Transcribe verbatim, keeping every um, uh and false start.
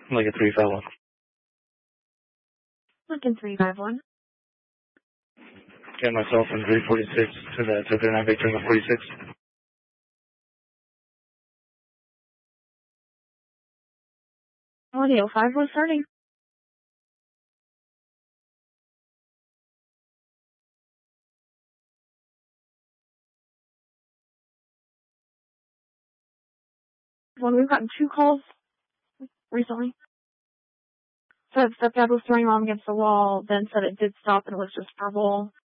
Lincoln three five one. Lincoln three five one. Get myself in three forty-six to the two thirty-nine Victor Tango forty-six. Audio five was starting. Well, we've gotten two calls recently. Said stepdad was throwing mom against the wall, then said it did stop and it was just verbal.